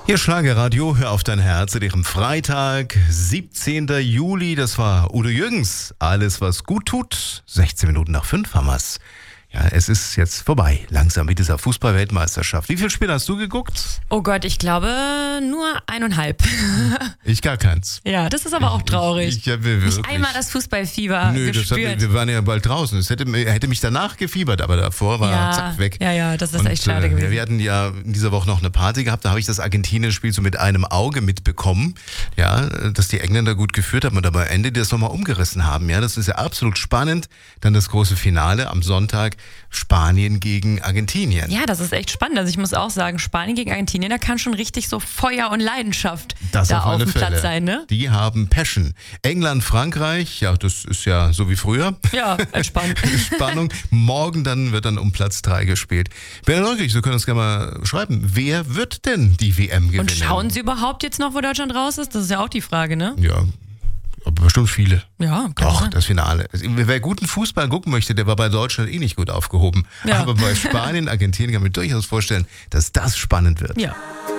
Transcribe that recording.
Hier Schlagerradio, hör auf dein Herz an ihrem Freitag, 17. Juli, das war Udo Jürgens. Alles, was gut tut, 16 Minuten nach 5 haben wir's. Ja, es ist jetzt vorbei, langsam mit dieser Fußball-Weltmeisterschaft. Wie viele Spiele hast du geguckt? Oh Gott, ich glaube nur 1,5. Ich gar keins. Ja, das ist aber auch traurig. Ich habe wirklich... Nicht einmal das Fußballfieber gespürt. Wir waren ja bald draußen. Es hätte mich danach gefiebert, aber davor war zack weg. Ja, das ist echt schade gewesen. Wir hatten ja in dieser Woche noch eine Party gehabt, da habe ich das Argentinien-Spiel so mit einem Auge mitbekommen, ja, dass die Engländer gut geführt haben und aber am Ende das nochmal umgerissen haben. Ja, das ist ja absolut spannend. Dann das große Finale am Sonntag, Spanien gegen Argentinien. Ja, das ist echt spannend. Also ich muss auch sagen, Spanien gegen Argentinien, da kann schon richtig so Feuer und Leidenschaft das da auf dem Platz sein, ne? Die haben Passion. England, Frankreich, ja, das ist ja so wie früher. Ja, entspannt. Spannung. Morgen dann wird dann um Platz 3 gespielt. Wäre neugierig, Sie können uns gerne mal schreiben. Wer wird denn die WM gewinnen? Und schauen Sie überhaupt jetzt noch, wo Deutschland raus ist? Das ist ja auch die Frage, ne? Ja, aber bestimmt viele. Ja, doch, sein. das Finale. Wer guten Fußball gucken möchte, der war bei Deutschland eh nicht gut aufgehoben. Ja. Aber bei Spanien, Argentinien kann man mir durchaus vorstellen, dass das spannend wird. Ja.